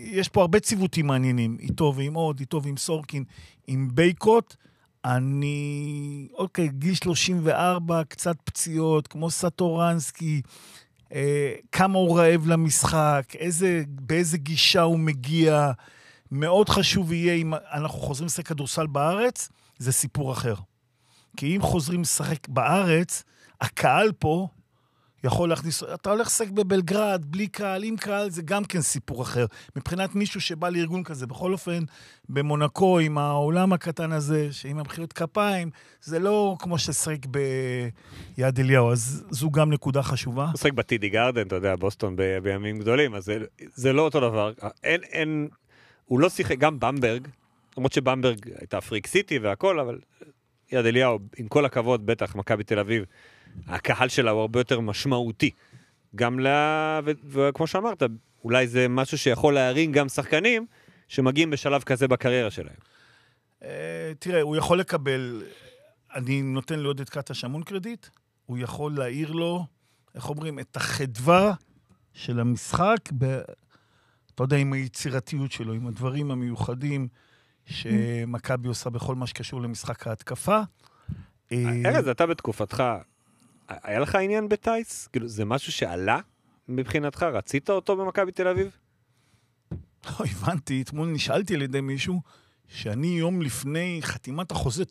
יש פה הרבה ציוותים מעניינים, איתו ועם עוד, איתו ועם סורקין, עם בייקוט, אוקיי, גיל 34, קצת פציעות, כמו סטורנסקי, כמה הוא רעב למשחק, באיזה גישה הוא מגיע, מאוד חשוב יהיה אם אנחנו חוזרים לשחק כדורסל בארץ, זה סיפור אחר. כי אם חוזרים לשחק בארץ, הקהל פה יכול להכניס, אתה הולך לשחק בבלגרד, בלי קהל, עם קהל, זה גם כן סיפור אחר. מבחינת מישהו שבא לארגון כזה, בכל אופן, במונקו, עם העולם הקטן הזה, שעם המחיאות כפיים, זה לא כמו ששחק ביד אליהו, אז זו גם נקודה חשובה. שחק בטידי גרדן, אתה יודע, בוסטון בימים גדולים, אז זה לא אותו דבר. הוא לא שיחק, גם במברג, למרות שבמברג הייתה פריק סיטי והכל, אבל יד אליהו, עם כל הכבוד, בטח, מכבי תל אביב, הקהל שלה הוא הרבה יותר משמעותי. גם וכמו שאמרת, אולי זה משהו שיכול להרים גם שחקנים שמגיעים בשלב כזה בקריירה שלהם. תראה, הוא יכול לקבל, אני נותן לעוד את קטש המון קרדיט, הוא יכול להעיר לו, איך אומרים, את החדווה של המשחק, אתה יודע, עם היצירתיות שלו, עם הדברים המיוחדים שמכבי עושה בכל מה שקשור למשחק ההתקפה. ארז, אתה בתקופתך, היה לך עניין בטייס? כאילו, זה משהו שעלה מבחינתך? רצית אותו במכבי תל אביב? הבנתי, אתמול נשאלתי על ידי מישהו, שאני יום לפני חתימת החוזה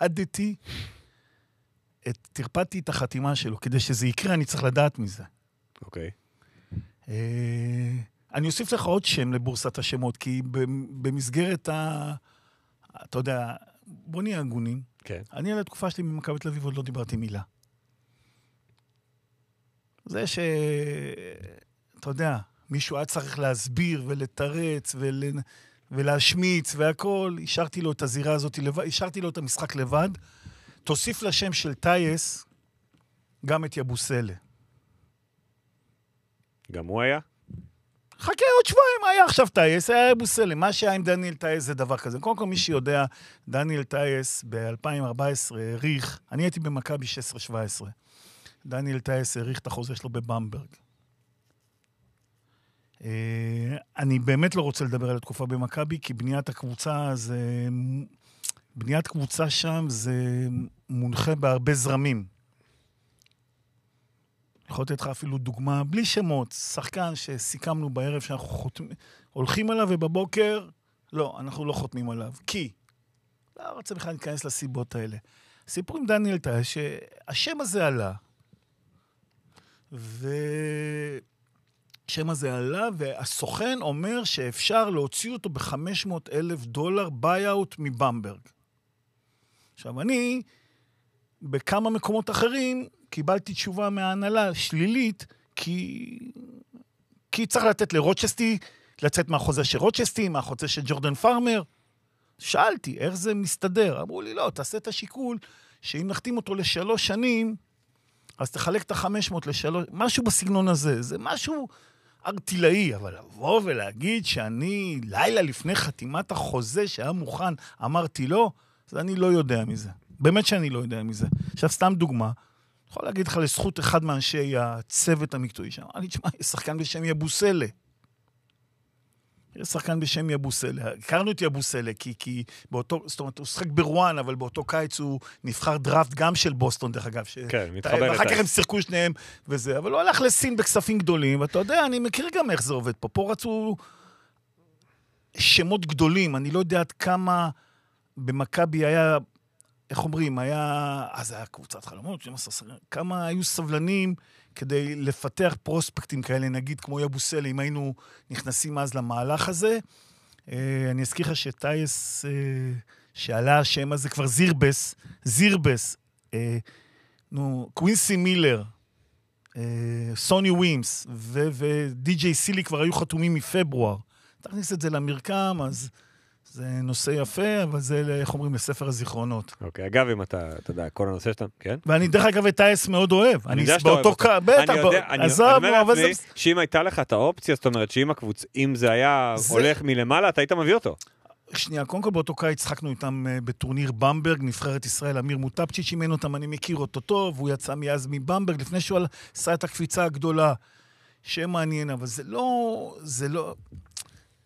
טרפדתי את החתימה שלו, כדי שזה יקרה, אני צריך לדעת מזה. אוקיי. אני אוסיף לך עוד שם לבורסת השמות, כי במסגרת אתה יודע, בוא נהיה הגונים. כן. אני על התקופה שלי במכבי תל אביב עוד לא דיברתי מילה. זה אתה יודע, מישהו היה צריך להסביר ולתרץ ולהשמיץ והכל, השארתי לו את הזירה הזאת לבד, השארתי לו את המשחק לבד. תוסיף לשם של טייס גם את יבוסלה. גם הוא היה? חכה עוד שבועיים, היה עכשיו טייס, היה יבוסלה. מה שהיה עם דניאל טייס זה דבר כזה. קודם כל מי שיודע, דניאל טייס ב-2014 העריך, אני הייתי במכבי 16-17. דניאל טייס העריך את החוזה שלו בבמברג. אני באמת לא רוצה לדבר על התקופה במכבי, כי בניית קבוצה שם זה מונחה בהרבה זרמים. יכול לתת לך אפילו דוגמה, בלי שמות, שחקן שסיכמנו בערב שאנחנו הולכים עליו ובבוקר, לא, אנחנו לא חותמים עליו. כי, לא רוצה בכלל להיכנס לסיבות האלה. סיפור עם דניאל טייס, שהשם הזה עלה, והסוכן אומר שאפשר להוציא אותו $500,000 ביי-אוט מבמברג. עכשיו, אני, בכמה מקומות אחרים, קיבלתי תשובה מההנהלה שלילית, כי צריך לתת לרוצ'סטי, לצאת מהחוזה של רוצ'סטי, מהחוזה של ג'ורדן פארמר. שאלתי, איך זה מסתדר? אמרו לי, לא, תעשה את השיקול, שאם נחתים אותו ל3 שנים, אז תחלק את ה-500 ל3, משהו בסגנון הזה, זה משהו ארטילאי, אבל לבוא ולהגיד שאני לילה לפני חתימת החוזה שהיה מוכן, אמרתי לא, אז אני לא יודע מזה. באמת שאני לא יודע מזה. עכשיו, סתם דוגמה, יכול להגיד לך לזכות אחד מאנשי הצוות המקצועי שם, אני תשמע, יש שחקן בשם יבוסלה. יש שחקן בשם יבוסלה. הכרנו את יבוסלה, כי באותו, זאת אומרת, הוא שחק ברואן, אבל באותו קיץ הוא נבחר דראפט גם של בוסטון, דרך אגב. כן, מתחבר ואחר כך הם שיחקו שניהם וזה, אבל הוא הלך לסין בכספים גדולים, ואתה יודע, אני מכיר גם איך זה עובד פה. פה רצו שמות גדולים, אני לא יודע עד כמה במכבי היה, איך אומרים, אז היה קבוצת חלומות, כמה היו סבלנים כדי לפתח פרוספקטים כאלה, נגיד כמו יבוסלה, אם היינו נכנסים אז למהלך הזה. אני אזכיר לך שטייס, שעלה השם הזה כבר זירבס, קווינסי מילר, סוני ווימס ודי-ג'יי סילי כבר היו חתומים מפברואר. תכניס את זה למרקם, אז זה נושא יפה, אבל זה, איך אומרים, לספר הזיכרונות. אוקיי, אגב, אם אתה יודע, כל הנושא שאתה, כן? ואני דרך אגב את טייס מאוד אוהב. אני יודע שאתה אוהב אותו. בטח, אני אומר לעצמי, שאם הייתה לך את האופציה, זאת אומרת, שאם הקבוצה, אם זה היה הולך מלמעלה, אתה היית מביא אותו. שנייה, קודם כל באותו קיץ צחקנו איתם בטורניר במברג, נבחרת ישראל, אמיר מוטפצ'יץ' אימן אותם, אני מכיר אותו טוב, הוא יצא מאז מבמברג, לפני שהוא עשה את הקפיצה הגדולה, שמעניין, אבל זה לא,